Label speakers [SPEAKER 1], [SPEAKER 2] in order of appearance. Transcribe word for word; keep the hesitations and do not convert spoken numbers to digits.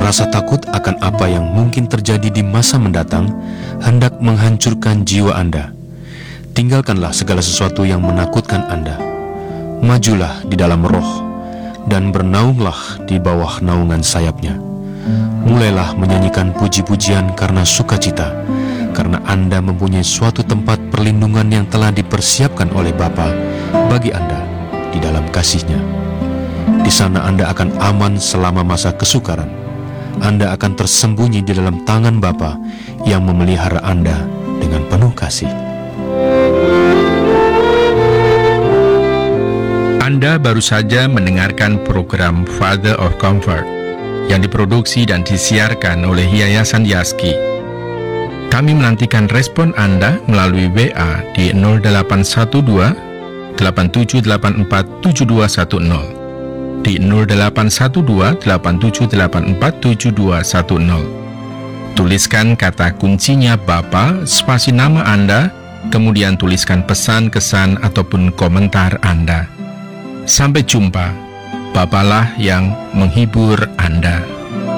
[SPEAKER 1] rasa takut akan apa yang mungkin terjadi di masa mendatang hendak menghancurkan jiwa Anda. Tinggalkanlah segala sesuatu yang menakutkan Anda. Majulah di dalam roh dan bernaunglah di bawah naungan sayapnya. Mulailah menyanyikan puji-pujian karena sukacita, karena Anda mempunyai suatu tempat perlindungan yang telah dipersiapkan oleh Bapa bagi Anda di dalam kasih-Nya. Di sana Anda akan aman selama masa kesukaran. Anda akan tersembunyi di dalam tangan Bapa yang memelihara Anda dengan penuh kasih.
[SPEAKER 2] Anda baru saja mendengarkan program Father of Comfort yang diproduksi dan disiarkan oleh Yayasan Yaski. Kami menantikan respon Anda melalui W A di nol delapan satu dua delapan tujuh delapan empat tujuh dua satu nol, di nol delapan satu dua delapan tujuh delapan empat tujuh dua satu nol. Tuliskan kata kuncinya Bapa, spasi nama Anda, kemudian tuliskan pesan, kesan, ataupun komentar Anda. Sampai jumpa. Bapalah yang menghibur Anda.